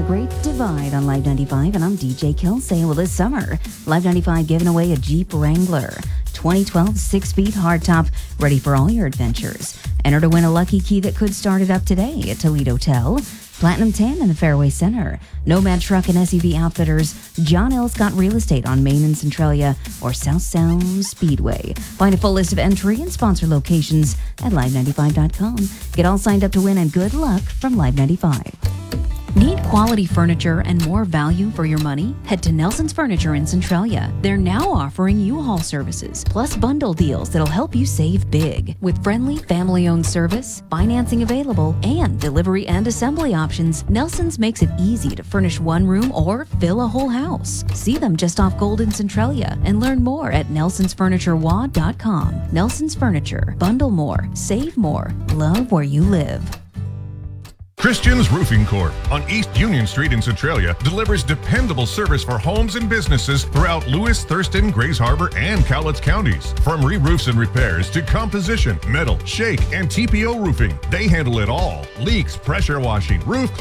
Great Divide on Live 95, and I'm DJ Kelsey. Well, this summer, Live 95 giving away a Jeep Wrangler 2012 6-speed hardtop, ready for all your adventures. Enter to win a lucky key that could start it up today at Toledo Tel, Platinum Tan in the Fairway Center, Nomad Truck and SUV Outfitters, John L. Scott Real Estate on Main and Centralia, or South Sound Speedway. Find a full list of entry and sponsor locations at live95.com. Get all signed up to win, and good luck from Live 95. Need quality furniture and more value for your money? Head to Nelson's Furniture in Centralia. They're now offering U-Haul services, plus bundle deals that'll help you save big. With friendly, family-owned service, financing available, and delivery and assembly options, Nelson's makes it easy to furnish one room or fill a whole house. See them just off Gold in Centralia and learn more at nelsonsfurniturewa.com. Nelson's Furniture. Bundle more, save more, love where you live. Christian's Roofing Corp. on East Union Street in Centralia delivers dependable service for homes and businesses throughout Lewis, Thurston, Grays Harbor, and Cowlitz counties. From re-roofs and repairs to composition, metal, shake, and TPO roofing, they handle it all. Leaks, pressure washing, roof